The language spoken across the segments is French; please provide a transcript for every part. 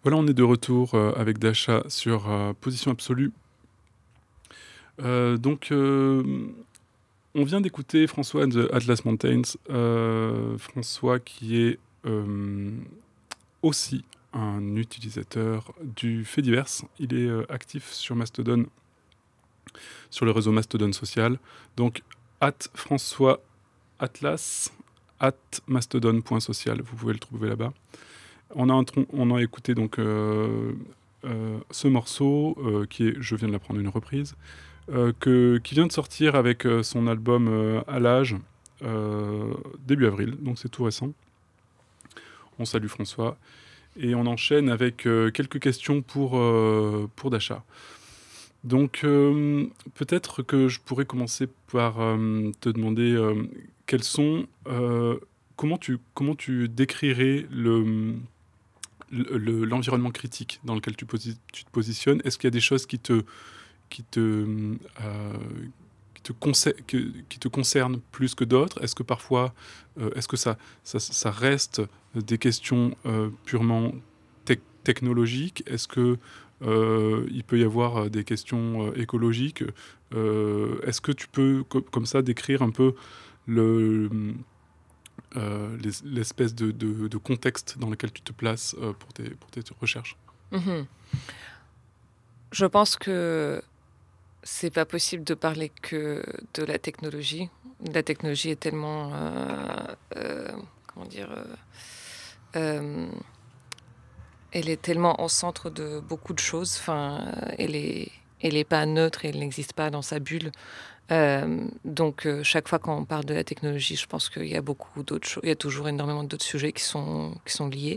Voilà, on est de retour avec Dasha sur Position Absolue. Donc, on vient d'écouter François and the Atlas Mountains. François qui est aussi un utilisateur du Fediverse. Il est actif sur Mastodon, sur le réseau Mastodon social. Donc, @François Atlas, @mastodon.social. Vous pouvez le trouver là-bas. On a écouté donc ce morceau qui est, je viens de l'apprendre, une reprise, qui vient de sortir avec son album À l'âge, début avril, donc c'est tout récent. On salue François. Et on enchaîne avec quelques questions pour Dasha. Donc peut-être que je pourrais commencer par te demander quels sont... comment tu décrirais l'environnement critique dans lequel tu te positionnes? Est-ce qu'il y a des choses qui te concernent plus que d'autres? Est-ce que parfois, est-ce que ça reste des questions purement technologiques? Est-ce que il peut y avoir des questions écologiques? Est-ce que tu peux, comme ça, décrire un peu l'espèce de contexte dans lequel tu te places pour tes recherches? Mhm. Je pense que c'est pas possible de parler que de la technologie. La technologie est tellement, comment dire, elle est tellement au centre de beaucoup de choses. Enfin, elle est pas neutre et elle n'existe pas dans sa bulle. Donc, chaque fois qu'on parle de la technologie, je pense qu'il y a beaucoup d'autres choses. Il y a toujours énormément d'autres sujets qui sont liés.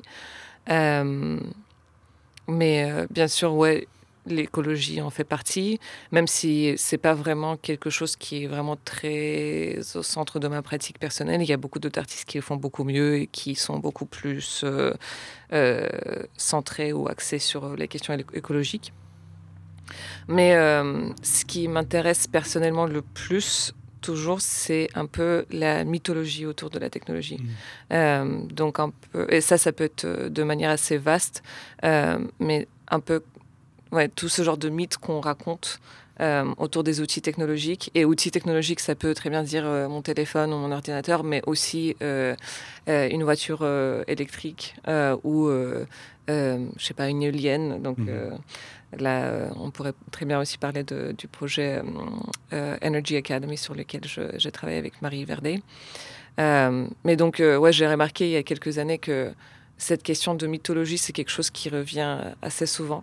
Mais bien sûr, ouais, l'écologie en fait partie, même si c'est pas vraiment quelque chose qui est vraiment très au centre de ma pratique personnelle. Il y a beaucoup d'autres artistes qui le font beaucoup mieux et qui sont beaucoup plus centrés ou axés sur les questions écologiques. Mais ce qui m'intéresse personnellement le plus, toujours, c'est un peu la mythologie autour de la technologie. Donc un peu, et ça peut être de manière assez vaste, mais un peu, ouais, tout ce genre de mythes qu'on raconte autour des outils technologiques. Et outils technologiques, ça peut très bien dire mon téléphone ou mon ordinateur, mais aussi une voiture électrique ou, je sais pas, une éolienne. Donc là, on pourrait très bien aussi parler du projet Energy Academy sur lequel j'ai travaillé avec Marie Verdet. Mais donc, ouais, j'ai remarqué il y a quelques années que cette question de mythologie, c'est quelque chose qui revient assez souvent.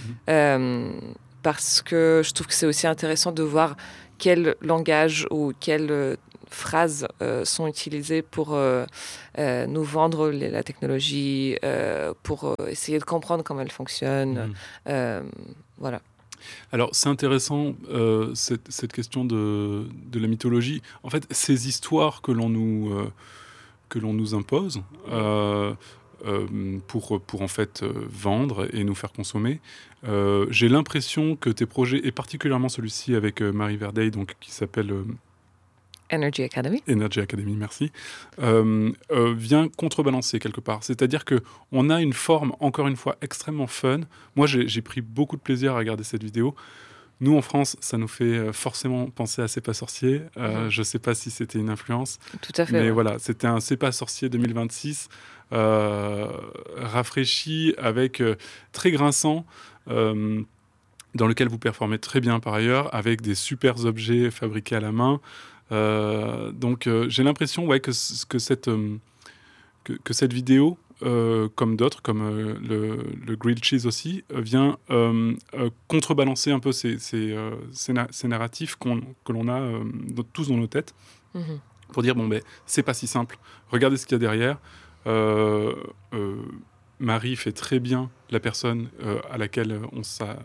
Parce que je trouve que c'est aussi intéressant de voir quel langage ou quelles phrases sont utilisées pour nous vendre la technologie, pour essayer de comprendre comment elle fonctionne. Voilà. Alors, c'est intéressant, cette question de la mythologie. En fait, ces histoires que l'on nous impose pour en fait vendre et nous faire consommer, j'ai l'impression que tes projets, et particulièrement celui-ci avec Marie Verdeil, donc, qui s'appelle Energy Academy. Energy Academy, merci, vient contrebalancer quelque part. C'est-à-dire qu'on a une forme, encore une fois, extrêmement fun. Moi, j'ai pris beaucoup de plaisir à regarder cette vidéo. Nous, en France, ça nous fait forcément penser à C'est pas sorcier. Je ne sais pas si c'était une influence. Tout à fait. Mais ouais. voilà, c'était un C'est pas sorcier 2026, rafraîchi, avec très grinçant, dans lequel vous performez très bien par ailleurs, avec des super objets fabriqués à la main. Donc j'ai l'impression que cette vidéo, comme d'autres, comme le grilled cheese aussi, vient contrebalancer un peu ces narratifs que l'on a tous dans nos têtes, pour dire, bon, ben, c'est pas si simple, regardez ce qu'il y a derrière. Marie fait très bien la personne à laquelle on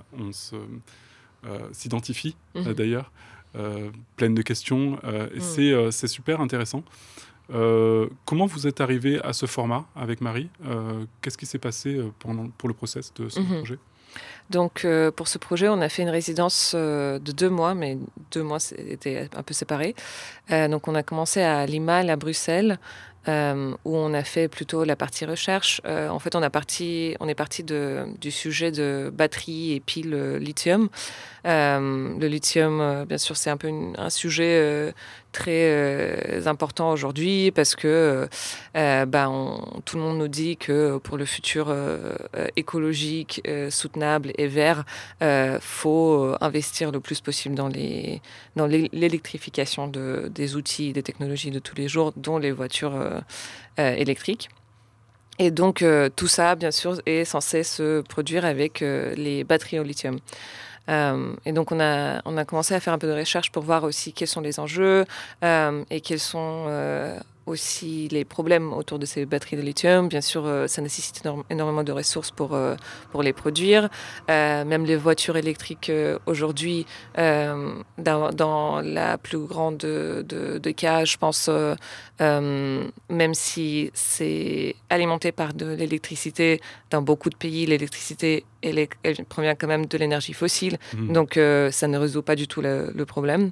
s'identifie, d'ailleurs, pleine de questions, et c'est super intéressant. Comment vous êtes arrivé à ce format avec Marie? Qu'est-ce qui s'est passé pour le process de ce projet? Donc, pour ce projet, on a fait une résidence de 2 mois, mais 2 mois, c'était un peu séparé. Donc, on a commencé à Lima et à Bruxelles. où on a fait plutôt la partie recherche. En fait, on est parti du sujet de batterie et piles lithium. Le lithium, bien sûr, c'est un peu un sujet très important aujourd'hui parce que tout le monde nous dit que pour le futur écologique, soutenable et vert, faut investir le plus possible dans l'électrification des outils, des technologies de tous les jours, dont les voitures électriques. Et donc, tout ça, bien sûr, est censé se produire avec les batteries au lithium. Et donc, on a commencé à faire un peu de recherche pour voir aussi quels sont les enjeux et quels sont aussi les problèmes autour de ces batteries de lithium. Bien sûr, ça nécessite énormément de ressources pour les produire. Même les voitures électriques aujourd'hui, dans la plus grande de cas, je pense, même si c'est alimenté par de l'électricité, dans beaucoup de pays, l'électricité, elle provient quand même de l'énergie fossile. Donc, ça ne résout pas du tout le problème.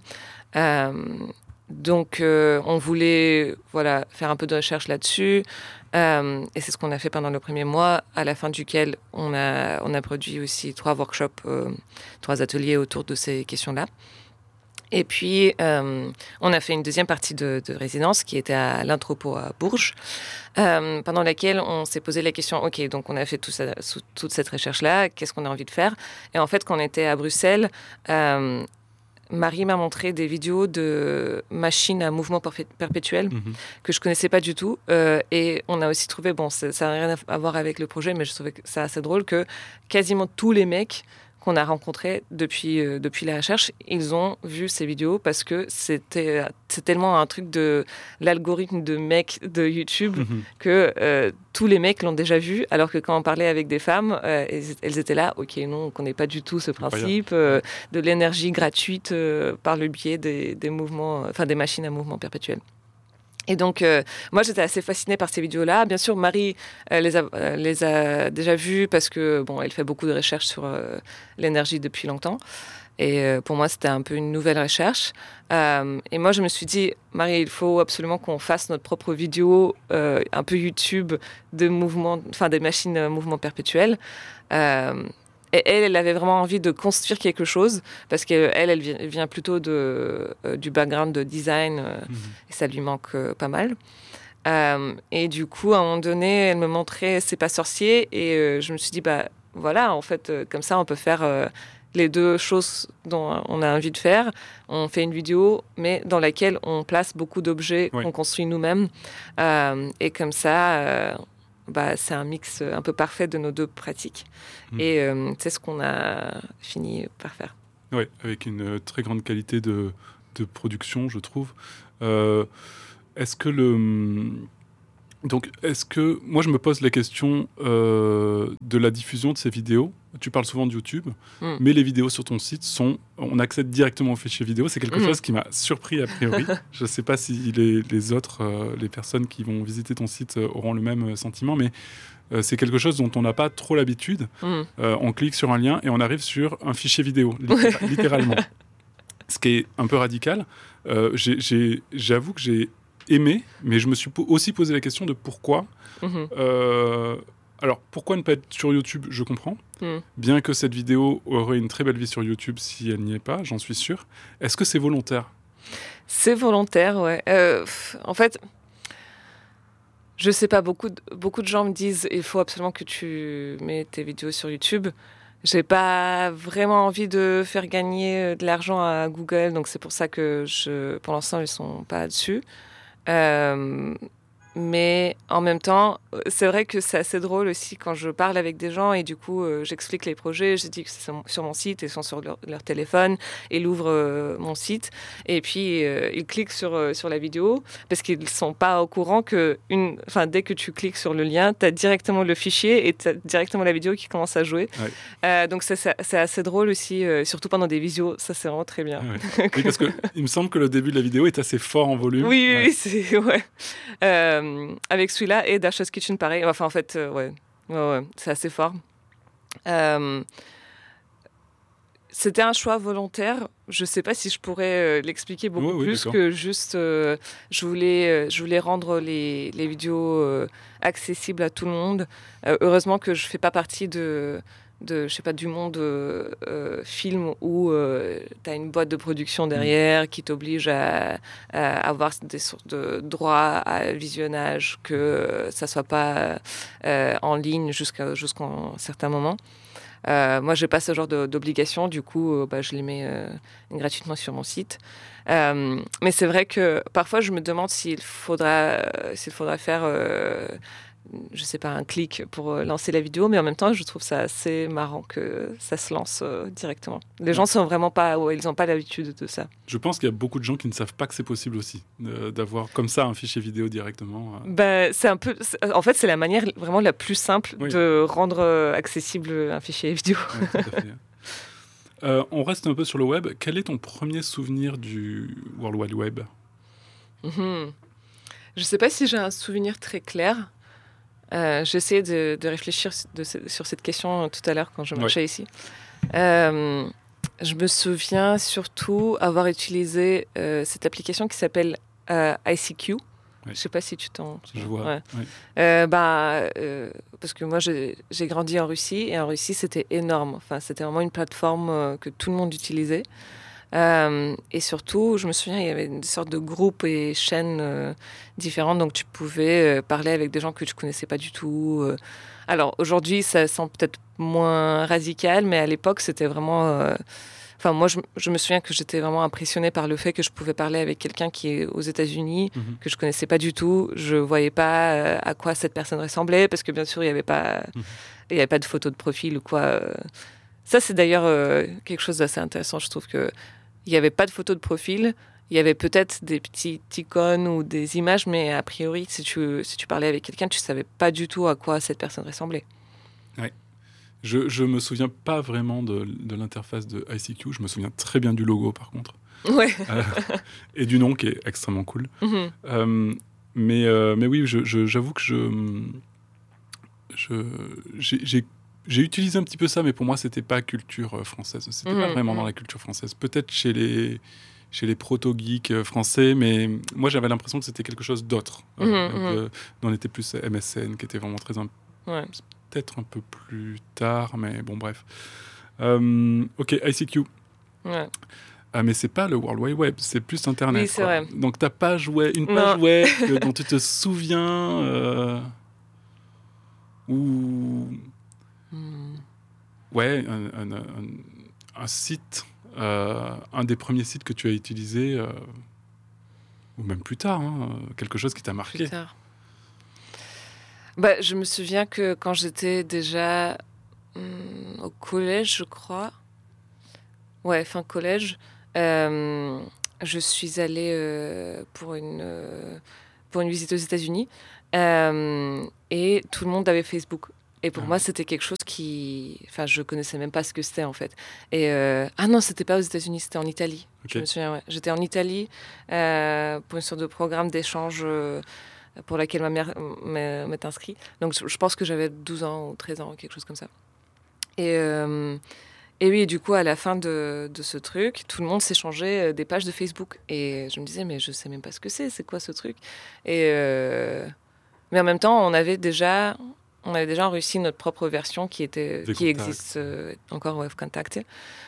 Donc, on voulait faire un peu de recherche là-dessus. Et c'est ce qu'on a fait pendant le premier mois, à la fin duquel on a produit aussi 3 workshops, 3 ateliers autour de ces questions-là. Et puis, on a fait une deuxième partie de résidence qui était à l'entrepôt à Bourges, pendant laquelle on s'est posé la question, OK, donc on a fait toute cette recherche-là, qu'est-ce qu'on a envie de faire? Et en fait, quand on était à Bruxelles, Marie m'a montré des vidéos de machines à mouvement perpétuel que je connaissais pas du tout. Et on a aussi trouvé, ça n'a rien à voir avec le projet, mais je trouvais que c'est assez drôle que quasiment tous les mecs qu'on a rencontrés depuis la recherche, ils ont vu ces vidéos parce que c'est tellement un truc de l'algorithme de mecs de YouTube que tous les mecs l'ont déjà vu, alors que quand on parlait avec des femmes, elles étaient là, ok, non, on ne connaît pas du tout ce principe de l'énergie gratuite par le biais des mouvements, des machines à mouvement perpétuel. Et donc, moi, j'étais assez fascinée par ces vidéos-là. Bien sûr, Marie les a déjà vues parce que, elle fait beaucoup de recherches sur l'énergie depuis longtemps. Et pour moi, c'était un peu une nouvelle recherche. Et moi, je me suis dit, Marie, il faut absolument qu'on fasse notre propre vidéo, un peu YouTube, des machines à mouvement perpétuel. Et elle avait vraiment envie de construire quelque chose parce qu'elle vient plutôt du background de design et ça lui manque pas mal. Et du coup, à un moment donné, elle me montrait C'est pas sorcier et je me suis dit, voilà, en fait, comme ça, on peut faire les deux choses dont on a envie de faire. On fait une vidéo, mais dans laquelle on place beaucoup d'objets qu'on construit nous-mêmes. Et comme ça... c'est un mix un peu parfait de nos deux pratiques. Et c'est ce qu'on a fini par faire. Oui, avec une très grande qualité de production, je trouve. Est-ce que moi, je me pose la question de la diffusion de ces vidéos. Tu parles souvent de YouTube, mais les vidéos sur ton site on accède directement aux fichiers vidéo. C'est quelque chose qui m'a surpris a priori. Je ne sais pas si les autres, les personnes qui vont visiter ton site auront le même sentiment, mais c'est quelque chose dont on n'a pas trop l'habitude. On clique sur un lien et on arrive sur un fichier vidéo, littéralement. Ce qui est un peu radical. J'avoue que j'ai aimé, mais je me suis aussi posé la question de pourquoi. Alors, pourquoi ne pas être sur YouTube, je comprends. Bien que cette vidéo aurait une très belle vie sur YouTube si elle n'y est pas, j'en suis sûr. Est-ce que c'est volontaire ? C'est volontaire, ouais. En fait, je sais pas, beaucoup de gens me disent il faut absolument que tu mets tes vidéos sur YouTube. J'ai pas vraiment envie de faire gagner de l'argent à Google, donc c'est pour ça que pour l'instant, ils sont pas dessus. Mais en même temps, c'est vrai que c'est assez drôle aussi quand je parle avec des gens et du coup, j'explique les projets, je dis que c'est sur mon site, ils sont sur leur téléphone, ils ouvrent mon site et puis ils cliquent sur la vidéo parce qu'ils ne sont pas au courant que dès que tu cliques sur le lien, tu as directement le fichier et tu as directement la vidéo qui commence à jouer. Ouais. Donc c'est assez drôle aussi, surtout pendant des visios, ça c'est vraiment très bien. Ouais. Oui, parce qu'il me semble que le début de la vidéo est assez fort en volume. Oui, c'est... Ouais. Avec celui-là et Dasha's Kitchen, pareil. Enfin, en fait, ouais, c'est assez fort. C'était un choix volontaire. Je ne sais pas si je pourrais l'expliquer beaucoup plus d'accord. que juste je voulais rendre les vidéos accessibles à tout le monde. Heureusement que je ne fais pas partie je sais pas, du monde film où tu as une boîte de production derrière qui t'oblige à avoir des sortes de droits à visionnage, que ça ne soit pas en ligne jusqu'à un certain moment. Moi, je n'ai pas ce genre d'obligation, du coup, je les mets gratuitement sur mon site. Mais c'est vrai que parfois, je me demande s'il faudra faire, je sais pas, un clic pour lancer la vidéo, mais en même temps, je trouve ça assez marrant que ça se lance directement. Les gens sont vraiment pas, ils n'ont pas l'habitude de ça. Je pense qu'il y a beaucoup de gens qui ne savent pas que c'est possible aussi, d'avoir comme ça un fichier vidéo directement. C'est un peu, en fait, c'est la manière vraiment la plus simple de rendre accessible un fichier vidéo. Ouais, tout à fait. On reste un peu sur le web. Quel est ton premier souvenir du World Wide Web ? Je ne sais pas si j'ai un souvenir très clair. J'ai essayé de réfléchir sur cette question tout à l'heure quand je marchais ici. Je me souviens surtout avoir utilisé cette application qui s'appelle ICQ. Je ne sais pas si tu t'en souviens. Je vois. Parce que moi, j'ai grandi en Russie, et en Russie, c'était énorme. Enfin, c'était vraiment une plateforme que tout le monde utilisait. Et surtout, je me souviens, il y avait une sorte de groupes et chaînes différentes, donc tu pouvais parler avec des gens que tu connaissais pas du tout. Alors aujourd'hui, ça semble peut-être moins radical, mais à l'époque, c'était vraiment... Enfin, moi, je me souviens que j'étais vraiment impressionnée par le fait que je pouvais parler avec quelqu'un qui est aux États-Unis, que je connaissais pas du tout. Je voyais pas à quoi cette personne ressemblait, parce que bien sûr, il y avait pas de photo de profil ou quoi. Ça, c'est d'ailleurs quelque chose d'assez intéressant. Je trouve que il n'y avait pas de photo de profil. Il y avait peut-être des petites icônes ou des images, mais a priori, si tu parlais avec quelqu'un, tu ne savais pas du tout à quoi cette personne ressemblait. Ouais. Je me souviens pas vraiment de l'interface de ICQ. Je me souviens très bien du logo, par contre. Ouais. Et du nom, qui est extrêmement cool. Mais oui, j'avoue que j'ai utilisé un petit peu ça, mais pour moi, c'était pas culture française. C'était pas vraiment dans la culture française. Peut-être chez les proto-geeks français, mais moi, j'avais l'impression que c'était quelque chose d'autre. On était plus MSN, qui était vraiment très... Peut-être un peu plus tard, mais bon, bref. Ok, ICQ. Ouais. Mais c'est pas le World Wide Web, c'est plus Internet. Oui, c'est vrai. Donc, ta page web, une page web dont tu te souviens... ou... Ouais, un site, un des premiers sites que tu as utilisé, ou même plus tard, quelque chose qui t'a marqué. Plus tard. Je me souviens que quand j'étais déjà au collège, je crois, fin collège, je suis allée pour une visite aux États-Unis, et tout le monde avait Facebook. Et pour moi, c'était quelque chose je connaissais même pas ce que c'était, en fait. Et non, c'était pas aux États-Unis, c'était en Italie. Okay. Je me souviens, ouais. J'étais en Italie pour une sorte de programme d'échange pour laquelle ma mère m'est inscrite. Donc, je pense que j'avais 12 ans ou 13 ans, quelque chose comme ça. Et oui, du coup, à la fin de ce truc, tout le monde s'échangeait des pages de Facebook. Et je me disais, mais je sais même pas ce que c'est quoi ce truc ? Mais en même temps, on avait déjà en Russie notre propre version qui existe encore, Contact,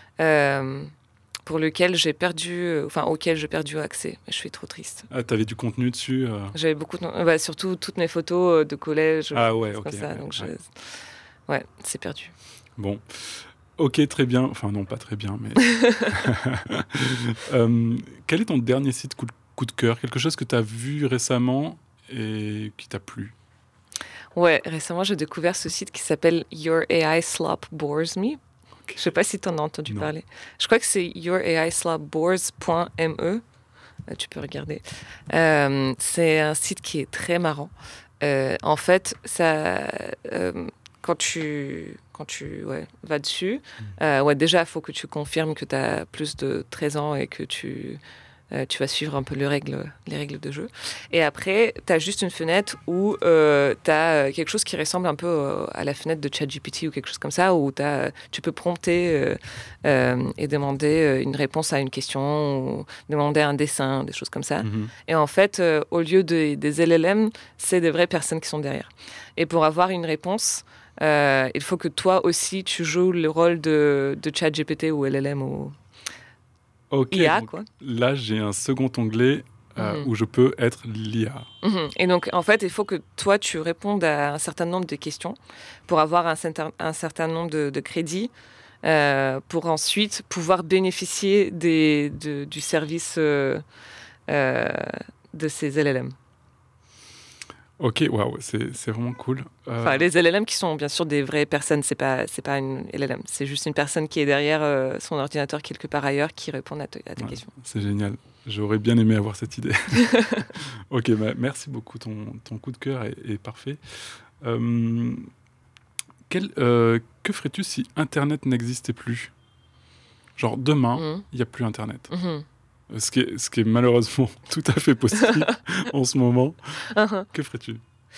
auquel j'ai perdu accès. Je suis trop triste. Ah, t'avais du contenu dessus J'avais beaucoup surtout toutes mes photos de collège. Ah ouais, ok. Comme ça, donc c'est perdu. Bon. Ok, très bien. Enfin, non, pas très bien, mais... quel est ton dernier site coup de cœur ? Quelque chose que tu as vu récemment et qui t'a plu ? Ouais, récemment, j'ai découvert ce site qui s'appelle Your AI Slop Bores Me. Okay. Je sais pas si tu en as entendu parler. Je crois que c'est youraislopbores.me. Tu peux regarder. C'est un site qui est très marrant. En fait, ça... Quand tu vas dessus, déjà, il faut que tu confirmes que tu as plus de 13 ans et que tu tu vas suivre un peu les règles de jeu. Et après, tu as juste une fenêtre où tu as quelque chose qui ressemble un peu à la fenêtre de ChatGPT ou quelque chose comme ça, où tu peux prompter et demander une réponse à une question, ou demander un dessin, des choses comme ça. Et en fait, au lieu des LLM, c'est des vraies personnes qui sont derrière. Et pour avoir une réponse, il faut que toi aussi, tu joues le rôle de ChatGPT ou LLM ou IA, quoi. Là, j'ai un second onglet où je peux être l'IA. Et donc, en fait, il faut que toi, tu répondes à un certain nombre de questions pour avoir un certain nombre de crédits pour ensuite pouvoir bénéficier du service de ces LLM. Ok, waouh, c'est vraiment cool. Enfin, les LLM qui sont bien sûr des vraies personnes, c'est pas une LLM, c'est juste une personne qui est derrière son ordinateur quelque part ailleurs qui répond à tes questions. C'est génial. J'aurais bien aimé avoir cette idée. Ok, merci beaucoup. Ton coup de cœur est parfait. Que ferais-tu si Internet n'existait plus? Genre demain, il n'y a plus Internet. Ce qui est malheureusement tout à fait possible en ce moment. Que ferais-tu?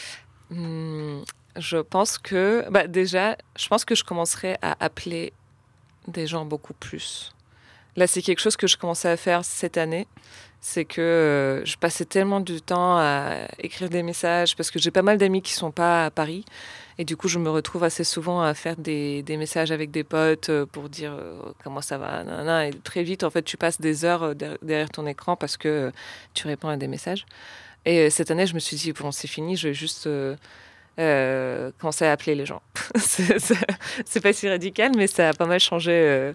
Je pense que... déjà, je pense que je commencerai à appeler des gens beaucoup plus. Là, c'est quelque chose que je commençais à faire cette année. C'est que je passais tellement du temps à écrire des messages parce que j'ai pas mal d'amis qui sont pas à Paris. Et du coup, je me retrouve assez souvent à faire des messages avec des potes pour dire comment ça va. Nanana. Et très vite, en fait, tu passes des heures derrière ton écran parce que tu réponds à des messages. Et cette année, je me suis dit, bon, c'est fini, je vais juste commencer à appeler les gens. C'est pas si radical, mais ça a pas mal changé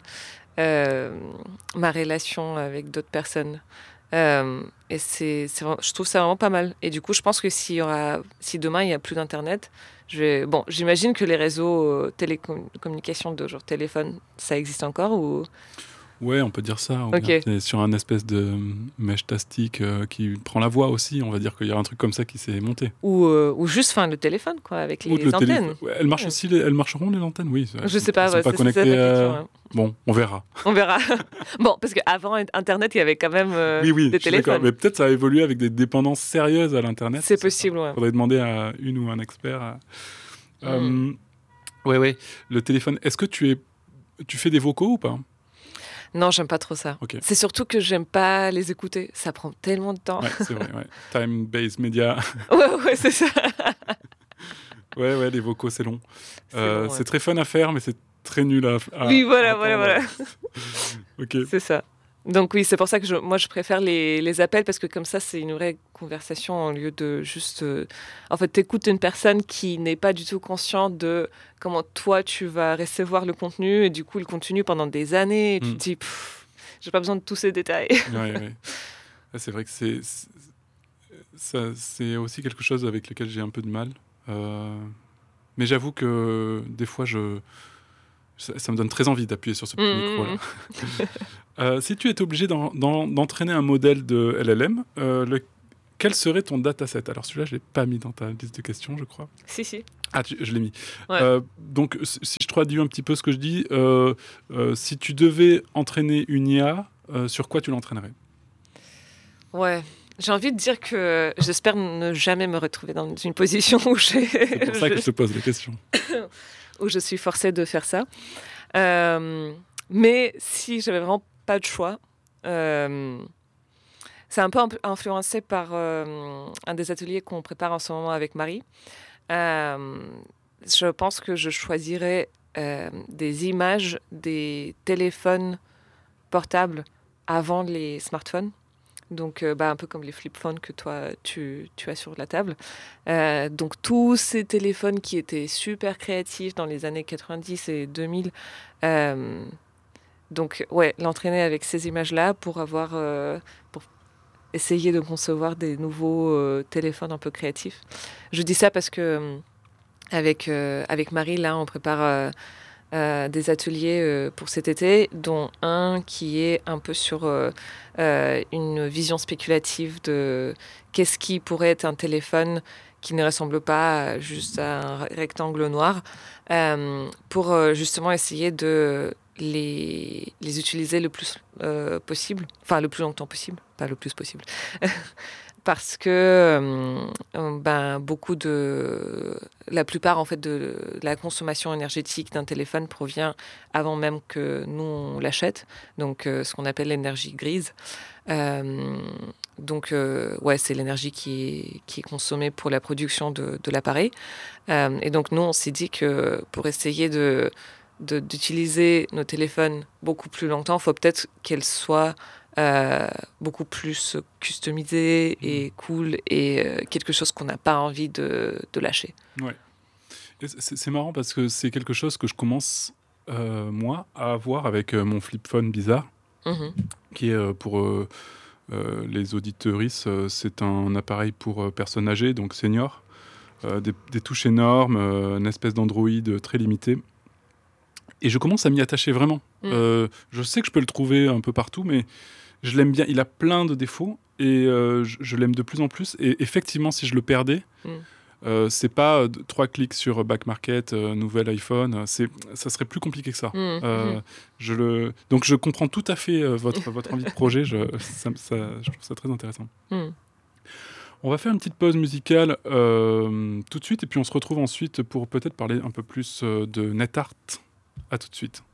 ma relation avec d'autres personnes. Et je trouve ça vraiment pas mal. Et du coup, je pense que si demain il n'y a plus d'internet, j'imagine que les réseaux télécommunications de genre téléphone, ça existe encore ou... Ouais, on peut dire ça. Okay. C'est sur un espèce de mèche tastique qui prend la voix aussi. On va dire qu'il y a un truc comme ça qui s'est monté. Ou juste le téléphone, quoi, avec les antennes. Elles marchent aussi, elles marcheront les antennes, oui. Je sais pas, elles sont pas connectées. C'est ça la question, hein. Bon, on verra. On verra. Bon, parce qu'avant Internet, il y avait quand même des téléphones. Mais peut-être ça a évolué avec des dépendances sérieuses à l'Internet. C'est possible, ouais. Faudrait demander à une ou un expert. Ouais. Le téléphone. Est-ce que tu fais des vocaux ou pas? Non, j'aime pas trop ça. Okay. C'est surtout que j'aime pas les écouter. Ça prend tellement de temps. Ouais, c'est vrai, ouais. Time-based media. ouais, c'est ça. ouais, les vocaux, c'est long. Ouais. C'est très fun à faire, mais c'est très nul à oui, voilà. Ok. C'est ça. Donc oui, c'est pour ça que moi je préfère les appels parce que comme ça c'est une vraie conversation au lieu de juste... En fait, t'écoutes une personne qui n'est pas du tout consciente de comment toi tu vas recevoir le contenu et du coup il continue pendant des années et tu te dis j'ai pas besoin de tous ces détails. Ouais. C'est vrai que c'est aussi quelque chose avec lequel j'ai un peu de mal. Mais j'avoue que des fois ça me donne très envie d'appuyer sur ce petit micro-là. Si tu étais obligé d'entraîner un modèle de LLM, quel serait ton dataset? Alors celui-là, je ne l'ai pas mis dans ta liste de questions, je crois. Si. Ah, je l'ai mis. Ouais. Donc, si je traduis un petit peu ce que je dis, si tu devais entraîner une IA, sur quoi tu l'entraînerais? Ouais. J'ai envie de dire que j'espère ne jamais me retrouver dans une position où C'est pour ça que je te pose la question. où je suis forcée de faire ça. Mais si j'avais vraiment pas de choix, c'est un peu influencé par un des ateliers qu'on prépare en ce moment avec Marie. Je pense que je choisirais des images des téléphones portables avant les smartphones. Donc, un peu comme les flip phones que toi, tu as sur la table. Donc, tous ces téléphones qui étaient super créatifs dans les années 90 et 2000. Donc, ouais, l'entraîner avec ces images-là pour essayer de concevoir des nouveaux téléphones un peu créatifs. Je dis ça parce que avec Marie, là, on prépare... des ateliers pour cet été, dont un qui est un peu sur une vision spéculative de qu'est-ce qui pourrait être un téléphone qui ne ressemble pas juste à un rectangle noir, pour justement essayer de les utiliser le plus possible, enfin le plus longtemps possible, pas le plus possible. Parce que la plupart en fait de la consommation énergétique d'un téléphone provient avant même que nous on l'achète, donc ce qu'on appelle l'énergie grise. C'est l'énergie qui est consommée pour la production de l'appareil. Et donc nous on s'est dit que pour essayer d'utiliser nos téléphones beaucoup plus longtemps, il faut peut-être qu'elles soient beaucoup plus customisé et cool et quelque chose qu'on n'a pas envie de lâcher. Ouais. Et c'est marrant parce que c'est quelque chose que je commence, moi, à avoir avec mon flip phone bizarre, qui est pour les auditeuristes, c'est un appareil pour personnes âgées, donc seniors, des touches énormes, une espèce d'Android très limité. Et je commence à m'y attacher vraiment. Je sais que je peux le trouver un peu partout, mais je l'aime bien. Il a plein de défauts et je l'aime de plus en plus. Et effectivement, si je le perdais, c'est pas 3 clics sur Back Market, nouvel iPhone. Ça serait plus compliqué que ça. Donc je comprends tout à fait votre envie de projet. Je trouve ça très intéressant. On va faire une petite pause musicale tout de suite et puis on se retrouve ensuite pour peut-être parler un peu plus de NetArt. À tout de suite.